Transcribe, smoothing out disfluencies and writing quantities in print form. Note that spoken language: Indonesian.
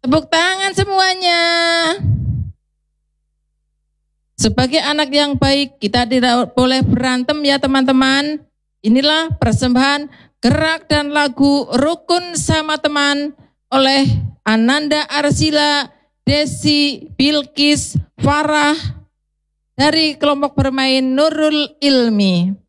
Tepuk tangan semuanya. Sebagai anak yang baik, kita tidak boleh berantem ya teman-teman. Inilah persembahan gerak dan lagu Rukun Sama Teman oleh Ananda Arsila, Desi, Bilkis, Farah dari kelompok bermain Nurul Ilmi.